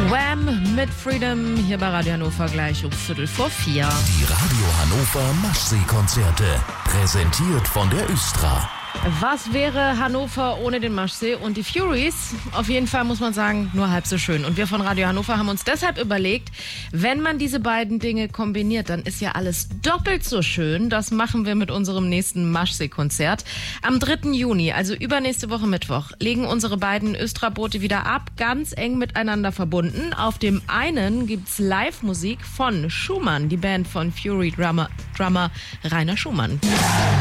Wham mit Freedom hier bei Radio Hannover gleich um 3:45. Die Radio Hannover Maschsee-Konzerte, präsentiert von der Östra. Was wäre Hannover ohne den Maschsee und die Furies? Auf jeden Fall muss man sagen, nur halb so schön. Und wir von Radio Hannover haben uns deshalb überlegt, wenn man diese beiden Dinge kombiniert, dann ist ja alles doppelt so schön. Das machen wir mit unserem nächsten Maschsee-Konzert. Am 3. Juni, also übernächste Woche Mittwoch, legen unsere beiden Östra-Boote wieder ab, ganz eng miteinander verbunden. Auf dem einen gibt's Live-Musik von Schumann, die Band von Fury-Drummer Rainer Schumann.